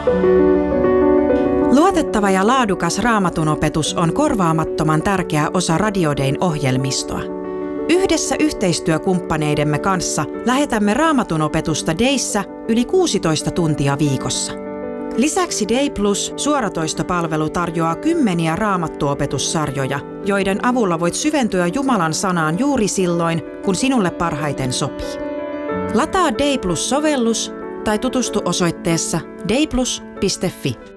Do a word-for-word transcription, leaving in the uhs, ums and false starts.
Luotettava ja laadukas Raamatun opetus on korvaamattoman tärkeä osa Radio Dayn ohjelmistoa. Yhdessä yhteistyökumppaneidemme kanssa lähetämme Raamatun opetusta Dayssä yli kuusitoista tuntia viikossa. Lisäksi Day Plus suoratoistopalvelu tarjoaa kymmeniä raamattuopetussarjoja, joiden avulla voit syventyä Jumalan sanaan juuri silloin, kun sinulle parhaiten sopii. Lataa Day Plus-sovellus tai tutustu osoitteessa dayplus piste fi.